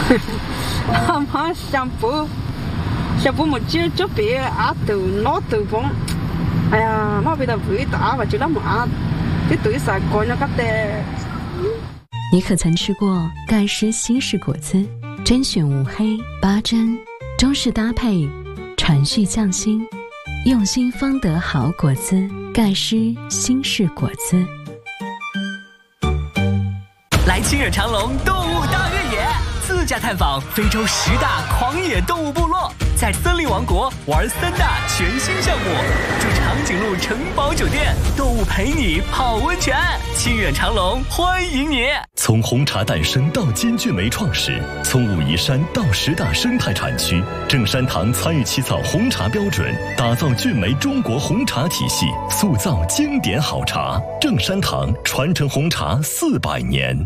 他妈想不么就别啊豆拿豆帮，哎呀，妈别的味道吧，就那么啊，这对啥干了个的。 你可曾吃过盖诗新式果子？甄选无黑8珍，中式搭配，传续匠心，用心方得好果子。盖诗新式果子。 来亲热长隆动物大越野，自驾探访非洲10大狂野动物部落，在森林王国玩3大全新项目，住长颈鹿城堡酒店，动物陪你泡温泉。亲远长隆，欢迎你！ 从红茶诞生到金骏眉创始，从武夷山到10大生态产区，正山堂参与起草红茶标准，打造骏眉中国红茶体系，塑造经典好茶。正山堂传承红茶400年。